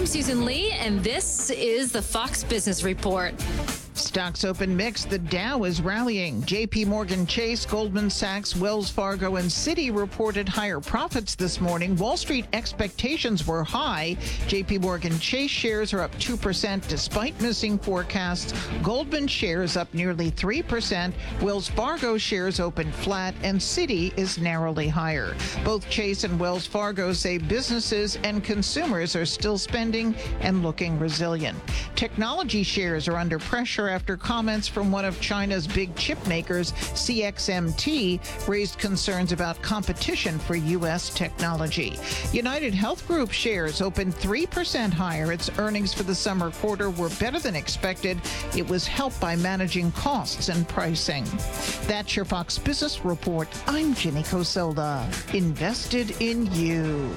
Susan Lee, and this is the Fox Business Report. Stocks open mixed. The Dow is rallying. J.P. Morgan Chase, Goldman Sachs, Wells Fargo, and Citi reported higher profits this morning. Wall Street expectations were high. J.P. Morgan Chase shares are up 2% despite missing forecasts. Goldman shares up nearly 3%. Wells Fargo shares open flat, and Citi is narrowly higher. Both Chase and Wells Fargo say businesses and consumers are still spending and looking resilient. Technology shares are under pressure after comments from one of China's big chip makers, CXMT, raised concerns about competition for U.S. technology. United Health Group shares opened 3% higher. Its earnings for the summer quarter were better than expected. It was helped by managing costs and pricing. That's your Fox Business Report. I'm Ginny Cosola. Invested in you.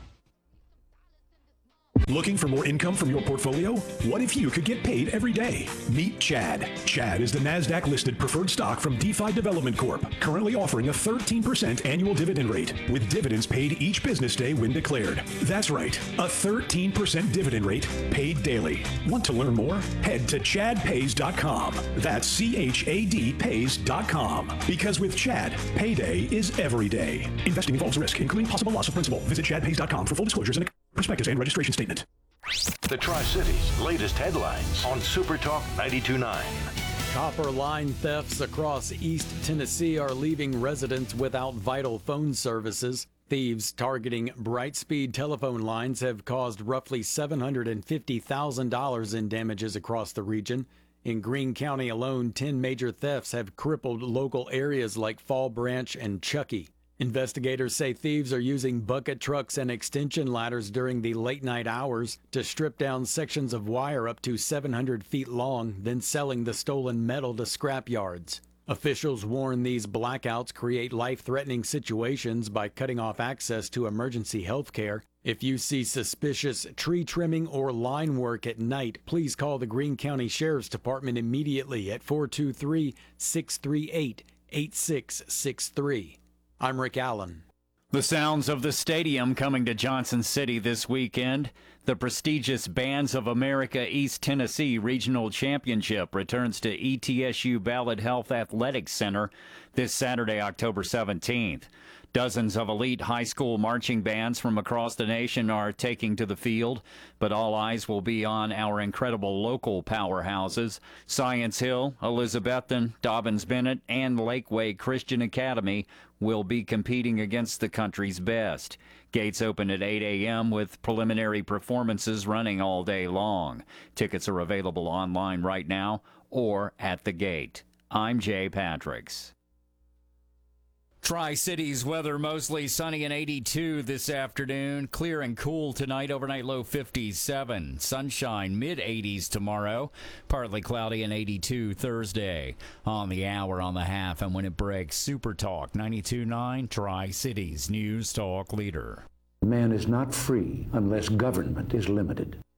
Looking for more income from your portfolio? What if you could get paid every day? Meet Chad. Chad is the NASDAQ-listed preferred stock from DeFi Development Corp., currently offering a 13% annual dividend rate, with dividends paid each business day when declared. That's right, a 13% dividend rate paid daily. Want to learn more? Head to chadpays.com. That's CHAD pays.com. Because with Chad, payday is every day. Investing involves risk, including possible loss of principal. Visit chadpays.com for full disclosures and prospectus and registration statement. The Tri-Cities' latest headlines on Super Talk 92.9. Copper line thefts across East Tennessee are leaving residents without vital phone services. Thieves targeting Brightspeed telephone lines have caused roughly $750,000 in damages across the region. In Greene County alone, 10 major thefts have crippled local areas like Fall Branch and Chuckey. Investigators say thieves are using bucket trucks and extension ladders during the late-night hours to strip down sections of wire up to 700 feet long, then selling the stolen metal to scrap yards. Officials warn these blackouts create life-threatening situations by cutting off access to emergency health care. If you see suspicious tree trimming or line work at night, please call the Greene County Sheriff's Department immediately at 423-638-8663. I'm Rick Allen. The sounds of the stadium coming to Johnson City this weekend. The prestigious Bands of America East Tennessee Regional Championship returns to ETSU Ballard Health Athletic Center this Saturday, October 17th. Dozens of elite high school marching bands from across the nation are taking to the field, but all eyes will be on our incredible local powerhouses. Science Hill, Elizabethton, Dobbins-Bennett, and Lakeway Christian Academy will be competing against the country's best. Gates open at 8 a.m. with preliminary performances running all day long. Tickets are available online right now or at the gate. I'm Jay Patricks. Tri-Cities weather mostly sunny and 82 this afternoon. Clear and cool tonight, overnight low 57. Sunshine, mid-80s tomorrow. Partly cloudy and 82 Thursday. On the hour, on the half, and when it breaks, Super Talk 92.9, Tri-Cities News Talk Leader. Man is not free unless government is limited.